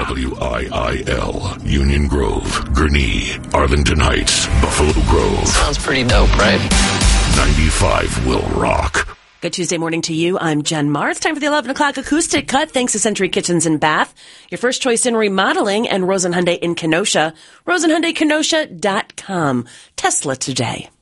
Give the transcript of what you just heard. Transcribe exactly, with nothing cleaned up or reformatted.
W I I L, Union Grove, Gurnee, Arlington Heights, Buffalo Grove. Sounds pretty dope, right? ninety-five will rock. Good Tuesday morning to you. I'm Jen Marr. It's time for the eleven o'clock acoustic cut. Thanks to Century Kitchens and Bath. Your first choice in remodeling, and Rosen Hyundai in Kenosha. rosen hyundai kenosha dot com. Tesla today.